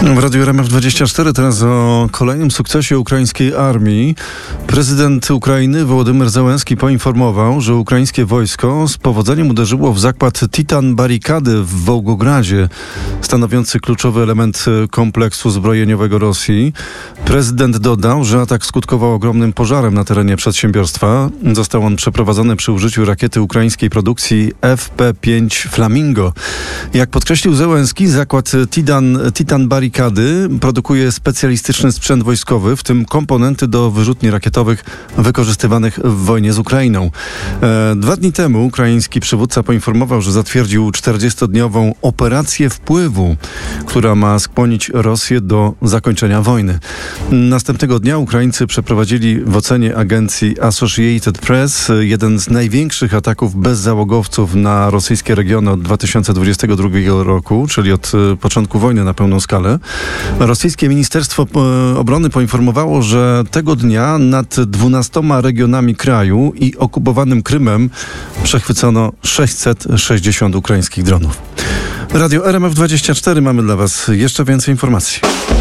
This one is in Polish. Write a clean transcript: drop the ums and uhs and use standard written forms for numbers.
W Radiu RMF24 teraz o kolejnym sukcesie ukraińskiej armii. Prezydent Ukrainy Wołodymyr Zełenski poinformował, że ukraińskie wojsko z powodzeniem uderzyło w zakład Titan Barikady w Wołgogradzie, stanowiący kluczowy element kompleksu zbrojeniowego Rosji. Prezydent dodał, że atak skutkował ogromnym pożarem na terenie przedsiębiorstwa. Został on przeprowadzony przy użyciu rakiety ukraińskiej produkcji FP5 Flamingo. Jak podkreślił Zełenski, zakład Titan Barikady produkuje specjalistyczny sprzęt wojskowy, w tym komponenty do wyrzutni rakietowych wykorzystywanych w wojnie z Ukrainą. 2 dni temu ukraiński przywódca poinformował, że zatwierdził 40-dniową operację wpływu, która ma skłonić Rosję do zakończenia wojny. Następnego dnia Ukraińcy przeprowadzili w ocenie agencji Associated Press jeden z największych ataków bezzałogowców na rosyjskie regiony od 2022 roku, czyli od początku wojny na pełną skalę. Rosyjskie Ministerstwo Obrony poinformowało, że tego dnia nad 12 regionami kraju i okupowanym Krymem przechwycono 660 ukraińskich dronów. Radio RMF24, mamy dla Was jeszcze więcej informacji.